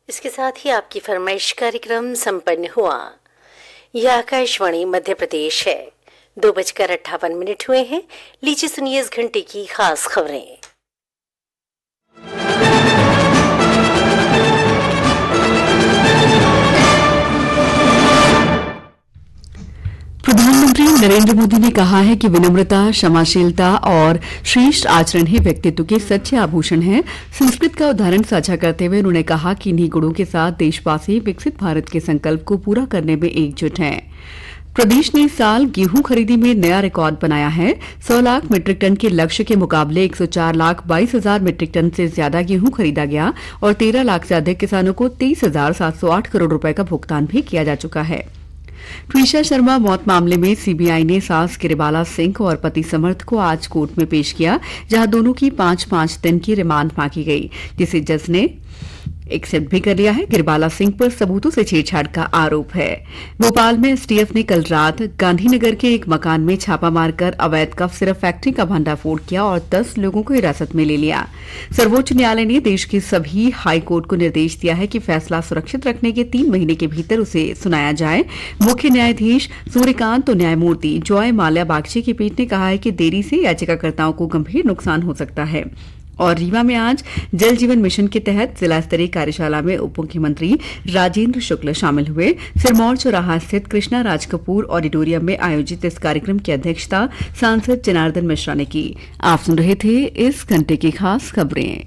इसके साथ ही आपकी फरमाइश कार्यक्रम संपन्न हुआ। यह आकाशवाणी मध्य प्रदेश है। 2:58 हुए हैं। लीजिए सुनिए इस घंटे की खास खबरें। प्रधानमंत्री नरेंद्र मोदी ने कहा है कि विनम्रता, क्षमाशीलता और श्रेष्ठ आचरण ही व्यक्तित्व के सच्चे आभूषण हैं। संस्कृत का उदाहरण साझा करते हुए उन्होंने कहा कि इन्हीं गुणों के साथ देशवासी विकसित भारत के संकल्प को पूरा करने में एकजुट हैं। प्रदेश ने इस साल गेहूं खरीदी में नया रिकॉर्ड बनाया है। 100 लाख मीट्रिक टन के लक्ष्य के मुकाबले 104 लाख 22 हजार मीट्रिक टन से ज्यादा गेहूं खरीदा गया और 13 लाख से अधिक किसानों को 23,708 करोड़ रुपए का भुगतान भी किया जा चुका है। ट्वीशा शर्मा मौत मामले में सीबीआई ने सास गिरिबाला सिंह और पति समर्थ को आज कोर्ट में पेश किया, जहां दोनों की 5-5 दिन की रिमांड मांगी गई, जिसे जज ने एक्सेप्ट भी कर लिया है। गिरिबाला सिंह पर सबूतों से छेड़छाड़ का आरोप है। भोपाल में एसटीएफ ने कल रात गांधीनगर के एक मकान में छापा मारकर अवैध कफ सिरप फैक्ट्री का भंडाफोड़ किया और 10 लोगों को हिरासत में ले लिया। सर्वोच्च न्यायालय ने देश के सभी हाई कोर्ट को निर्देश दिया है कि फैसला सुरक्षित रखने के 3 महीने के भीतर उसे सुनाया जाए। मुख्य न्यायाधीश सूर्यकांत और न्यायमूर्ति जॉय माल्या बागची की पीठ ने कहा है कि देरी से याचिकाकर्ताओं को गंभीर नुकसान हो सकता है। और रीवा में आज जल जीवन मिशन के तहत जिला स्तरीय कार्यशाला में उप मुख्यमंत्री राजेंद्र शुक्ल शामिल हुए। सिरमौर चौराहा स्थित कृष्णा राज कपूर ऑडिटोरियम में आयोजित इस कार्यक्रम की अध्यक्षता सांसद जनार्दन मिश्रा ने की। आप सुन रहे थे इस घंटे की खास खबरें।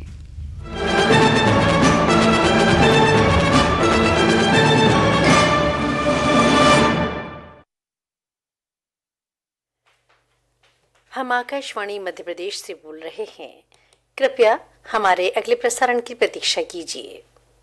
हम आकाशवाणी मध्य प्रदेश से बोल रहे हैं। कृपया हमारे अगले प्रसारण की प्रतीक्षा कीजिए।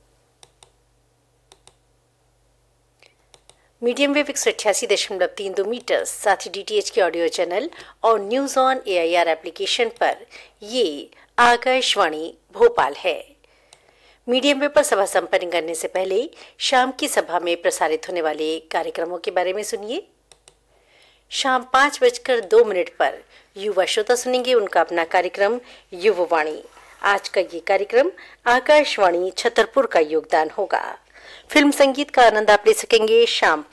मीडियम वेव 188.32 मीटर, साथ ही डीटीएच के ऑडियो चैनल और न्यूज ऑन एआईआर एप्लीकेशन पर ये आकाशवाणी भोपाल है। मीडियम वेव पर सभा संपन्न करने से पहले शाम की सभा में प्रसारित होने वाले कार्यक्रमों के बारे में सुनिए। शाम 5:02 पर युवा श्रोता सुनेंगे उनका अपना कार्यक्रम युववाणी। आज का ये कार्यक्रम आकाशवाणी छतरपुर का योगदान होगा। फिल्म संगीत का आनंद आप ले सकेंगे शाम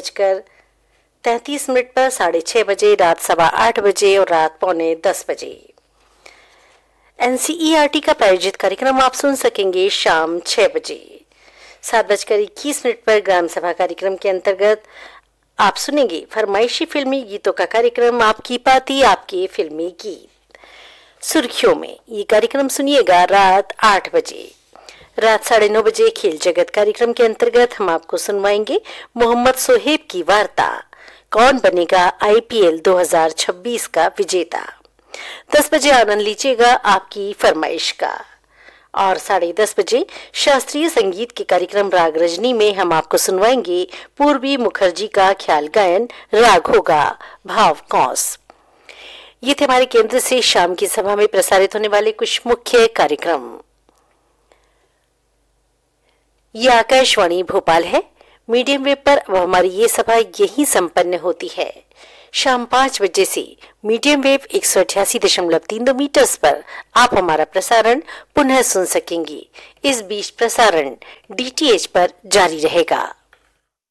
5:33 पर 6:30 बजे, रात 8:15 बजे और रात 9:45 बजे। एनसीईआरटी का प्रायोजित कार्यक्रम आप सुन सकेंगे शाम 6 बजे। 7:21 पर ग्राम सभा कार्यक्रम के अंतर्गत आप सुनेंगे फरमाइशी फिल्मी गीतों का कार्यक्रम आपकी पाती आपके फिल्मी गीत। सुर्खियों में ये कार्यक्रम सुनिएगा रात 8 बजे। रात 9:30 बजे खेल जगत कार्यक्रम के अंतर्गत हम आपको सुनवाएंगे मोहम्मद सोहेब की वार्ता, कौन बनेगा आईपीएल 2026 का विजेता। 10 बजे आनंद लीजिएगा आपकी फरमाइश का। और 10:30 बजे शास्त्रीय संगीत के कार्यक्रम राग रजनी में हम आपको सुनवाएंगे पूर्वी मुखर्जी का ख्याल गायन, राग होगा भाव कौस। ये थे हमारे केंद्र से शाम की सभा में प्रसारित होने वाले कुछ मुख्य कार्यक्रम। ये आकाशवाणी भोपाल है। मीडियम वेव पर अब हमारी ये सभा यहीं संपन्न होती है। शाम 5 बजे से मीडियम वेव 188.32 मीटर्स पर आप हमारा प्रसारण पुनः सुन सकेंगे। इस बीच प्रसारण डीटीएच पर जारी रहेगा।